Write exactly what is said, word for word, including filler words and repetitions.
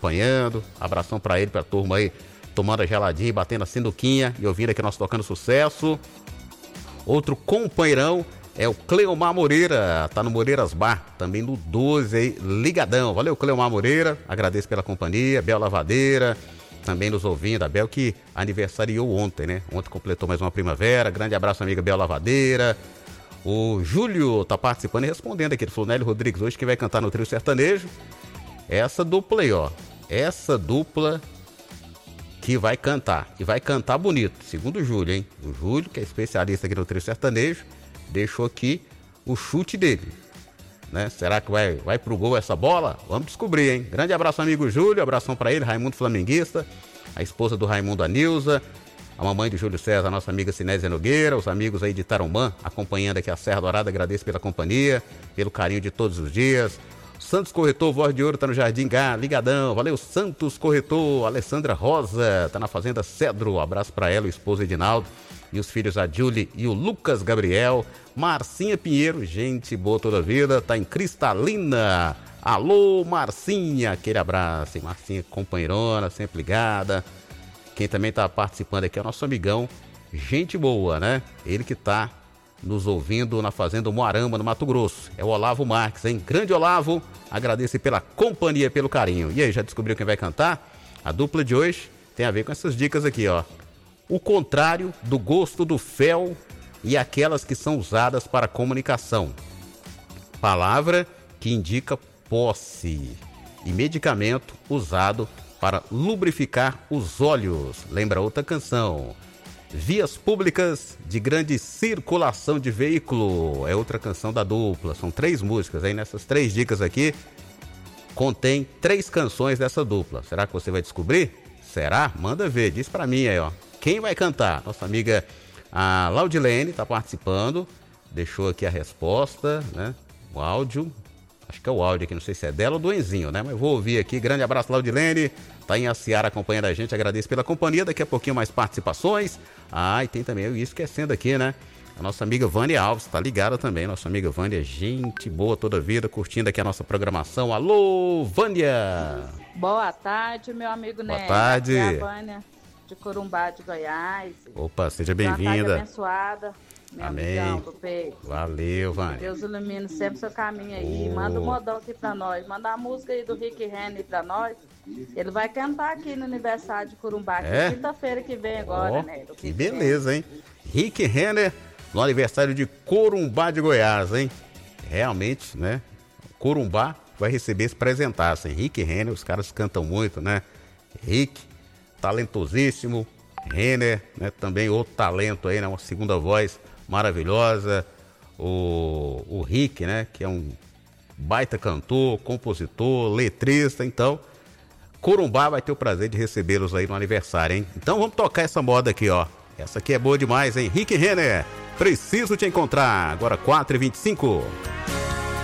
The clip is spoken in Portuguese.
acompanhando. Abração pra ele, pra turma aí, tomando a geladinha, batendo a sinduquinha e ouvindo aqui nós tocando sucesso. Outro companheirão é o Cleomar Moreira, tá no Moreiras Bar, também no doze aí, ligadão. Valeu, Cleomar Moreira, agradeço pela companhia. Bel Lavadeira, também nos ouvindo. A Bel que aniversariou ontem, né? Ontem completou mais uma primavera. Grande abraço, amiga Bel Lavadeira. O Júlio tá participando e respondendo aqui. Ele falou, Nélio Rodrigues hoje que vai cantar no trio sertanejo. Essa dupla aí, ó. Essa dupla que vai cantar. E vai cantar bonito, segundo o Júlio, hein? O Júlio, que é especialista aqui no trio sertanejo, deixou aqui o chute dele, né? Será que vai, vai pro gol essa bola? Vamos descobrir, hein? Grande abraço, amigo Júlio. Abração pra ele, Raimundo Flamenguista. A esposa do Raimundo, a Nilza. A mamãe do Júlio César, a nossa amiga Sinésia Nogueira, os amigos aí de Tarumã, acompanhando aqui a Serra Dourada, agradeço pela companhia, pelo carinho de todos os dias. Santos Corretor, Voz de Ouro, tá no Jardim Gá, ligadão, valeu Santos Corretor. Alessandra Rosa, tá na Fazenda Cedro, abraço pra ela, o esposo Edinaldo, e os filhos a Julie e o Lucas Gabriel. Marcinha Pinheiro, gente boa toda a vida, tá em Cristalina. Alô, Marcinha, aquele abraço, hein? Marcinha companheirona, sempre ligada. Quem também está participando aqui é o nosso amigão, gente boa, né? Ele que está nos ouvindo na Fazenda Moarama, no Mato Grosso. É o Olavo Marques, hein? Grande Olavo, agradeço pela companhia, pelo carinho. E aí, já descobriu quem vai cantar? A dupla de hoje tem a ver com essas dicas aqui, ó. O contrário do gosto do fel e aquelas que são usadas para comunicação. Palavra que indica posse e medicamento usado para lubrificar os olhos. Lembra outra canção? Vias públicas de grande circulação de veículo. É outra canção da dupla. São três músicas aí. Nessas três dicas aqui contém três canções dessa dupla. Será que você vai descobrir? Será? Manda ver. Diz pra mim aí, ó. Quem vai cantar? Nossa amiga a Laudilene tá participando. Deixou aqui a resposta, né? O áudio. Acho que é o áudio aqui, não sei se é dela ou do Enzinho, né? Mas vou ouvir aqui. Grande abraço, Laudilene. Tá em Aciara acompanhando a gente. Agradeço pela companhia. Daqui a pouquinho mais participações. Ah, e tem também, eu ia esquecendo aqui, né? A nossa amiga Vânia Alves, tá ligada também. Nossa amiga Vânia, gente boa toda a vida, curtindo aqui a nossa programação. Alô, Vânia! Boa tarde, meu amigo Nélio. Boa tarde. Aqui é a Vânia de Corumbá, de Goiás. Opa, seja Uma tarde bem-vinda. abençoada. Meu Amém. amigão do peito. Valeu, Vânia. Deus ilumine sempre seu caminho aí. Oh. Manda um modão aqui pra nós. Manda a música aí do Rick Henry pra nós. Ele vai cantar aqui no aniversário de Corumbá, É? quinta-feira que vem agora, Oh, né? que beleza, hein? Rick Renner no aniversário de Corumbá de Goiás, hein? Realmente, né? Corumbá vai receber esse presentaço, hein? Rick Renner, os caras cantam muito, né? Rick, talentosíssimo. Renner, né? Também outro talento aí, né? Uma segunda voz maravilhosa. O, o Rick, né? Que é um baita cantor, compositor, letrista. Então, Corumbá vai ter o prazer de recebê-los aí no aniversário, hein? Então vamos tocar essa moda aqui, ó. Essa aqui é boa demais, hein? Rick Renner, preciso te encontrar. Agora quatro e vinte e cinco.